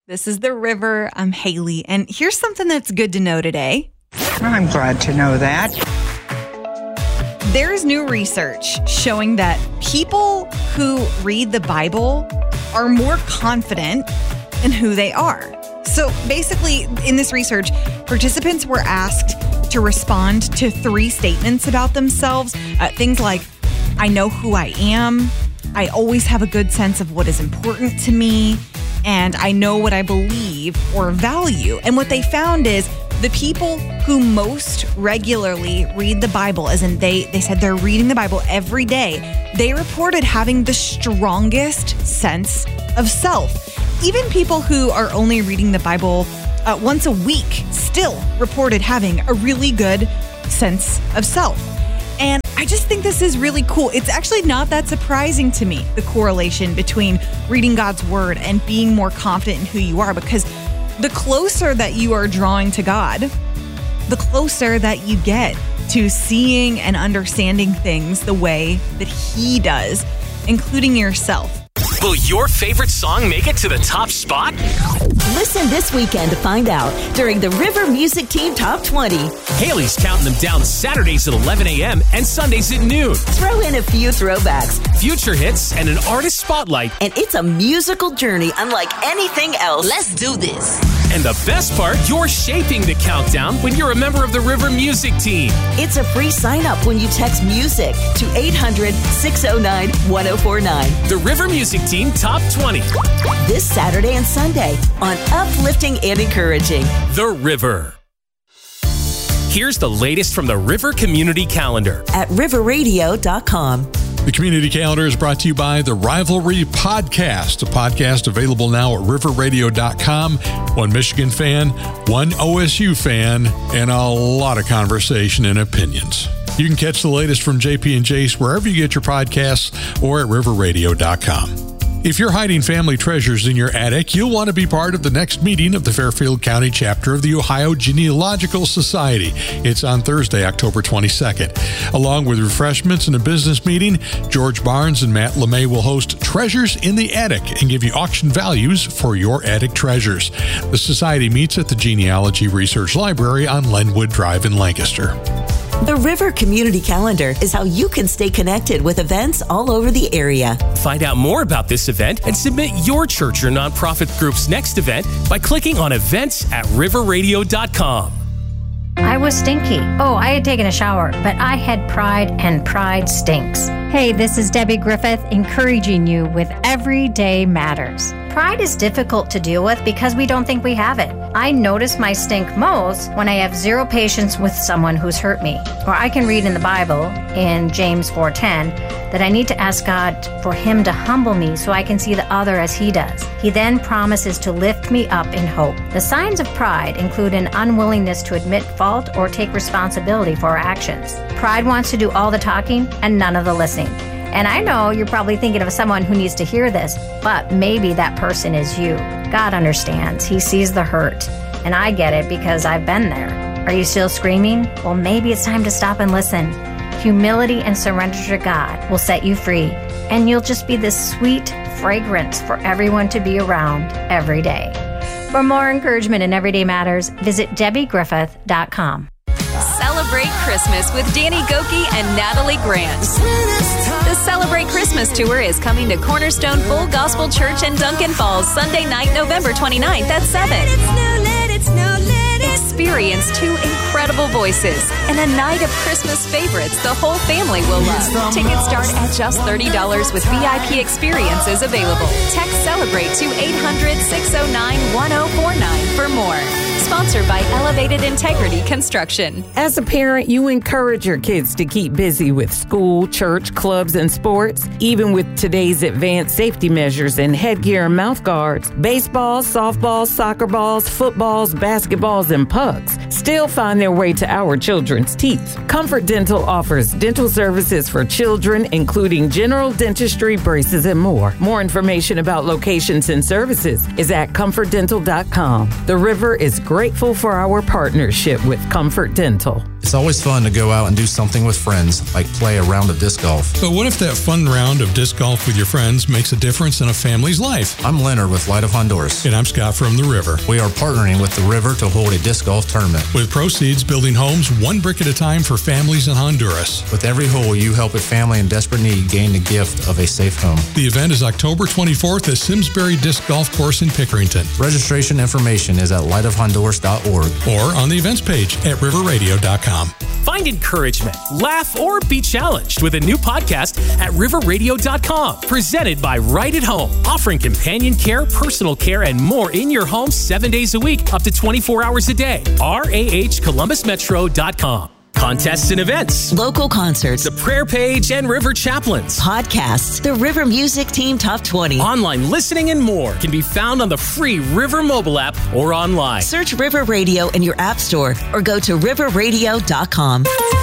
This is The River. I'm Haley, and here's something that's good to know today. I'm glad to know that. There's new research showing that people who read the Bible are more confident in who they are. So basically, in this research, participants were asked to respond to 3 statements about themselves. Things like, I know who I am, I always have a good sense of what is important to me, and I know what I believe or value. And what they found is the people who most regularly read the Bible, as in they said they're reading the Bible every day, they reported having the strongest sense of self. Even people who are only reading the Bible once a week still reported having a really good sense of self. And I just think this is really cool. It's actually not that surprising to me, the correlation between reading God's word and being more confident in who you are, because the closer that you are drawing to God, the closer that you get to seeing and understanding things the way that He does, including yourself. Will your favorite song make it to the top spot? Listen this weekend to find out during the River Music Team Top 20. Haley's counting them down Saturdays at 11 a.m. and Sundays at noon. Throw in a few throwbacks, future hits, and an artist spotlight. And it's a musical journey unlike anything else. Let's do this. And the best part, you're shaping the countdown when you're a member of the River Music Team. It's a free sign-up when you text MUSIC to 800-609-1049. The River Music Team Top 20. This Saturday and Sunday on Uplifting and Encouraging. The River. Here's the latest from the River Community Calendar at riverradio.com. The Community Calendar is brought to you by the Rivalry Podcast, a podcast available now at riverradio.com. One Michigan fan, one OSU fan, and a lot of conversation and opinions. You can catch the latest from JP and Jace wherever you get your podcasts or at riverradio.com. If you're hiding family treasures in your attic, you'll want to be part of the next meeting of the Fairfield County chapter of the Ohio Genealogical Society. It's on Thursday, October 22nd. Along with refreshments and a business meeting, George Barnes and Matt LeMay will host Treasures in the Attic and give you auction values for your attic treasures. The society meets at the Genealogy Research Library on Lenwood Drive in Lancaster. The River Community Calendar is how you can stay connected with events all over the area. Find out more about this event and submit your church or nonprofit group's next event by clicking on events at riverradio.com. I was stinky. I had taken a shower, but I had pride, and pride stinks. Hey, this is Debbie Griffith encouraging you with Everyday Matters. Pride is difficult to deal with because we don't think we have it. I notice my stink most when I have zero patience with someone who's hurt me. Or I can read in the Bible, in James 4:10, that I need to ask God for Him to humble me so I can see the other as He does. He then promises to lift me up in hope. The signs of pride include an unwillingness to admit fault or take responsibility for our actions. Pride wants to do all the talking and none of the listening. And I know you're probably thinking of someone who needs to hear this, but maybe that person is you. God understands. He sees the hurt. And I get it because I've been there. Are you still screaming? Well, maybe it's time to stop and listen. Humility and surrender to God will set you free. And you'll just be this sweet fragrance for everyone to be around every day. For more encouragement in Everyday Matters, visit DebbieGriffith.com. Celebrate Christmas with Danny Gokey and Natalie Grant. The Celebrate Christmas Tour is coming to Cornerstone Full Gospel Church in Duncan Falls Sunday night, November 29th at 7. Experience 2 incredible voices and a night of Christmas favorites the whole family will love. Tickets start at just $30 with VIP experiences available. Text Celebrate to 800-609-1049 for more. Sponsored by Elevated Integrity Construction. As a parent, you encourage your kids to keep busy with school, church, clubs, and sports. Even with today's advanced safety measures and headgear and mouth guards, baseballs, softballs, soccer balls, footballs, basketballs, and pucks still find their way to our children's teeth. Comfort Dental offers dental services for children, including general dentistry, braces, and more. More information about locations and services is at comfortdental.com. The River is grateful for our partnership with Comfort Dental. It's always fun to go out and do something with friends, like play a round of disc golf. But what if that fun round of disc golf with your friends makes a difference in a family's life? I'm Leonard with Light of Honduras. And I'm Scott from The River. We are partnering with The River to hold a disc golf tournament. With proceeds building homes one brick at a time for families in Honduras. With every hole, you help a family in desperate need gain the gift of a safe home. The event is October 24th at Simsbury Disc Golf Course in Pickerington. Registration information is at lightofhonduras.org or on the events page at riverradio.com. Find encouragement, laugh, or be challenged with a new podcast at riverradio.com. Presented by Right at Home, offering companion care, personal care, and more in your home 7 days a week, up to 24 hours a day. RAHColumbusmetro.com. Contests and events, local concerts, the prayer page, and River Chaplains. Podcasts, the River Music Team Top 20. Online listening and more can be found on the free River mobile app or online. Search River Radio in your app store or go to riverradio.com.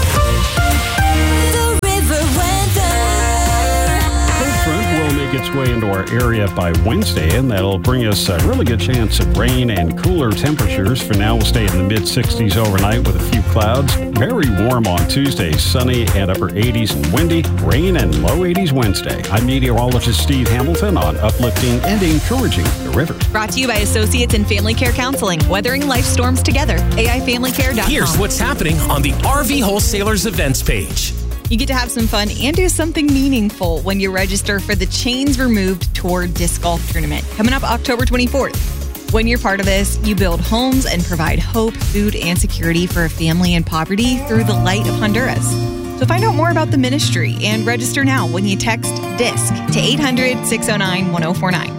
Its way into our area by Wednesday, and that'll bring us a really good chance of rain and cooler temperatures. For now, we'll stay in the mid-60s overnight with a few clouds. Very warm on Tuesday, sunny and upper 80s and windy. Rain and low 80s Wednesday. I'm meteorologist Steve Hamilton on Uplifting and Encouraging the River. Brought to you by Associates in Family Care Counseling. Weathering life storms together. AIFamilyCare.com. Here's what's happening on the RV Wholesalers events page. You get to have some fun and do something meaningful when you register for the Chains Removed Tour Disc Golf Tournament coming up October 24th. When you're part of this, you build homes and provide hope, food, and security for a family in poverty through the Light of Honduras. So find out more about the ministry and register now when you text DISC to 800-609-1049.